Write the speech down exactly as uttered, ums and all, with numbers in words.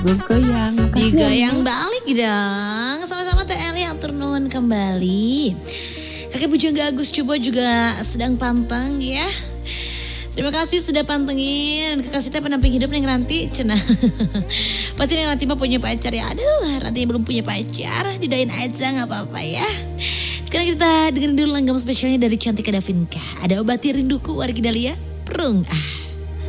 Goyang. Digoyang balik dong. Sama-sama Teh Eli atur nuhun kembali. Kakek Bujangga Agus Cubo juga sedang pantang ya. Terima kasih sudah pantengin. Kekasih teh penamping hidup Neng Ranti cenah. Pasti Neng Ranti mah punya pacar ya. Aduh, Ranti belum punya pacar, didoain aja nggak apa-apa ya. Sekarang kita dengerin dulu langgam spesialnya dari Cantika Davinka. Ada Obati Rinduku Wargi Dahlia Perung Ah.